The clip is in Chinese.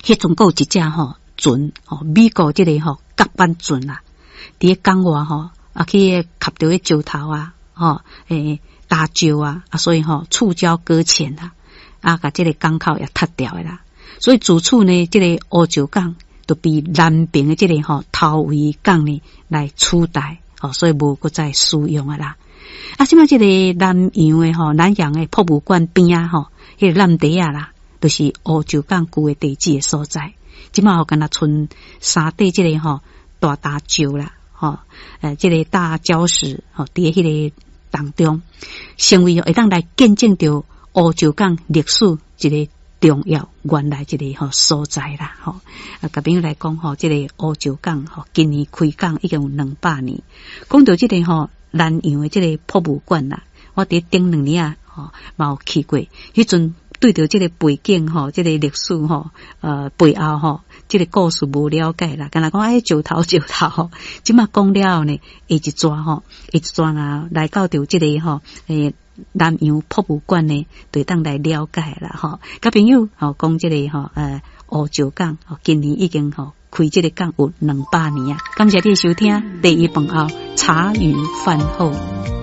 迄阵还有一只船美国这个甲板船啦，伫咧港外去吸到迄石头啊，大石啊，所以触礁搁浅啦，甲这个港口也塌掉的啦。所以自此呢，这个乌石港就被南平的这个头围港呢来取代，所以无搁再使用啊啦。即摆这个南洋的南洋的博物馆边啊迄个南地啊啦，就是乌石港旧的地址的所在。即摆敢若剩三块这个大石啦，这个大礁石伫迄个当中，成为会当来见证到乌石港历史一个重要原来这个所在啦。甲朋友来讲这个乌石港今年开港已经有200年。讲到这个南洋的这个博物馆啦，我伫顶2年嘛有去过，迄阵对着这个背景这个历史背后这个故事无了解啦，敢若讲石头，即马讲了后呢，一抓啦来到着这个南洋博物馆呢，对当来了解啦甲朋友讲这个乌石港今年已经开这个港有200年啊！感谢你收听第一饭后茶余饭后。